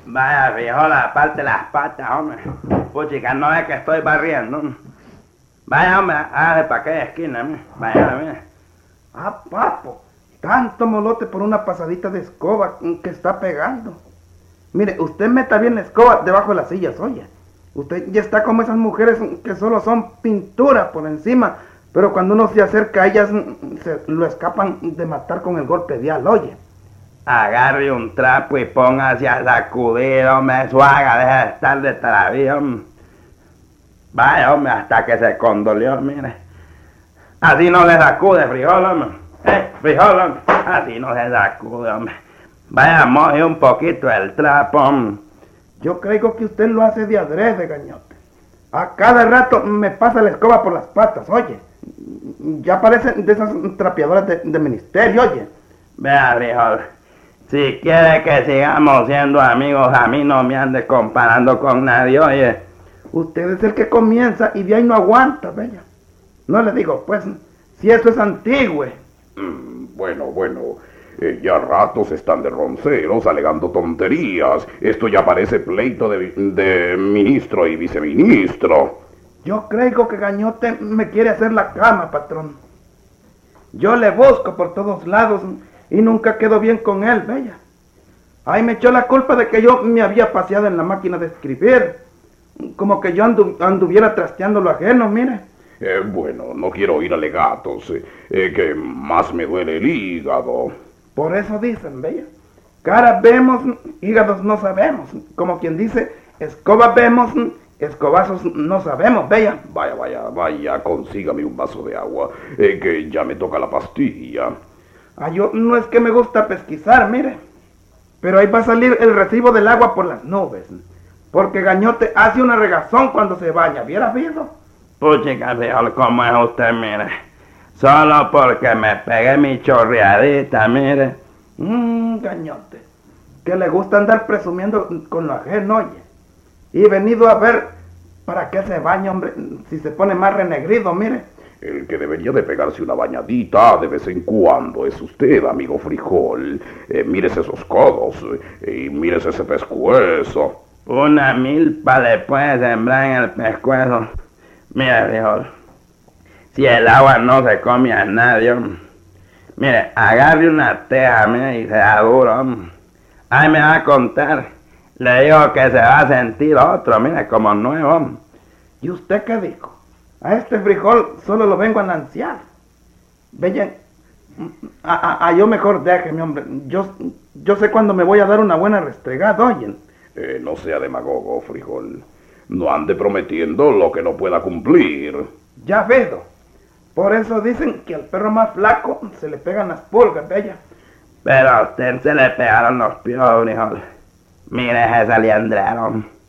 Vaya, frijol, aparte las patas, hombre. Puchica, no es que estoy barriendo. Vaya, hombre, hágale para aquella esquina, mire. Vaya, mire. Ah, papo, tanto molote por una pasadita de escoba que está pegando. Mire, usted meta bien la escoba debajo de las sillas, oye. Usted ya está como esas mujeres que solo son pintura por encima, pero cuando uno se acerca a ellas se lo escapan de matar con el golpe de al, oye. Agarre un trapo y póngase a sacudir, hombre, suaga, deja de estar de travío, hombre. Vaya, hombre, hasta que se condolió, mire. Así no le sacude, frijol, hombre. Frijol, hombre. Así no se sacude, hombre. Vaya, moje un poquito el trapo, hombre. Yo creo que usted lo hace de adrede, gañote. A cada rato me pasa la escoba por las patas, oye. Ya parecen de esas trapeadoras de ministerio, oye. Vea, frijol. Si quiere que sigamos siendo amigos, a mí no me ande comparando con nadie, oye. Usted es el que comienza y de ahí no aguanta, bella. No le digo, pues, si eso es antiguo. Bueno, ya ratos están de ronceros alegando tonterías. Esto ya parece pleito de ministro y viceministro. Yo creo que Gañote me quiere hacer la cama, patrón. Yo le busco por todos lados y nunca quedo bien con él, bella. Ahí me echó la culpa de que yo me había paseado en la máquina de escribir. Como que yo anduviera trasteando lo ajeno, mire. Bueno, no quiero oír alegatos, que más me duele el hígado. Por eso dicen, bella. Caras vemos, hígados no sabemos. Como quien dice, escobas vemos, escobazos no sabemos, bella. Vaya, consígame un vaso de agua, que ya me toca la pastilla. Yo no es que me gusta pesquisar, mire. Pero ahí va a salir el recibo del agua por las nubes. Porque Gañote hace una regazón cuando se baña, ¿viera visto? Puchica, frijol, ¿cómo es usted, mire? Solo porque me pegué mi chorreadita, mire. Gañote, que le gusta andar presumiendo con lo ajeno, oye. Y venido a ver para qué se baña, hombre, si se pone más renegrido, mire. El que debería de pegarse una bañadita de vez en cuando es usted, amigo frijol. Mírese esos codos y mírese ese pescuezo. Una milpa le puede sembrar en el pescuezo. Mire, frijol, si el agua no se come a nadie, mire, agarre una teja, mire, y sea duro, ahí me va a contar. Le digo que se va a sentir otro, mire, como nuevo. ¿Y usted qué dijo? A este frijol solo lo vengo a lanciar. Bella, yo mejor déjeme, hombre. Yo sé cuándo me voy a dar una buena restregada, oyen. No sea demagogo, frijol. No ande prometiendo lo que no pueda cumplir. Ya veo. Por eso dicen que al perro más flaco se le pegan las pulgas, bella. Pero a usted se le pegaron los piojos, frijol. Mire ese liendrero.